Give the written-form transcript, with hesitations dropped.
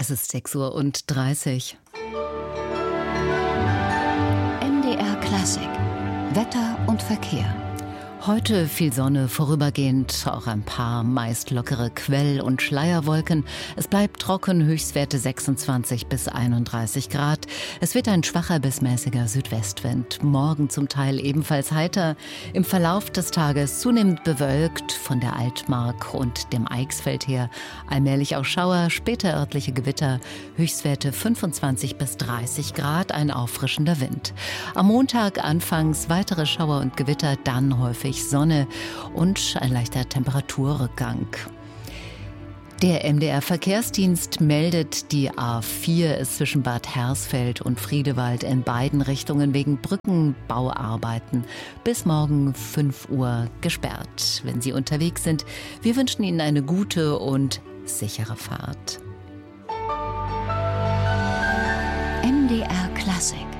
Es ist 6:30 Uhr. MDR Klassik. Wetter und Verkehr. Heute viel Sonne, vorübergehend auch ein paar meist lockere Quell- und Schleierwolken. Es bleibt trocken, Höchstwerte 26 bis 31 Grad. Es wird ein schwacher bis mäßiger Südwestwind. Morgen zum Teil ebenfalls heiter. Im Verlauf des Tages zunehmend bewölkt, von der Altmark und dem Eichsfeld her. Allmählich auch Schauer, später örtliche Gewitter. Höchstwerte 25 bis 30 Grad, ein auffrischender Wind. Am Montag anfangs weitere Schauer und Gewitter, dann häufig Sonne und ein leichter Temperaturrückgang. Der MDR-Verkehrsdienst meldet, die A4 ist zwischen Bad Hersfeld und Friedewald in beiden Richtungen wegen Brückenbauarbeiten bis morgen 5 Uhr gesperrt. Wenn Sie unterwegs sind, wir wünschen Ihnen eine gute und sichere Fahrt. MDR Klassik.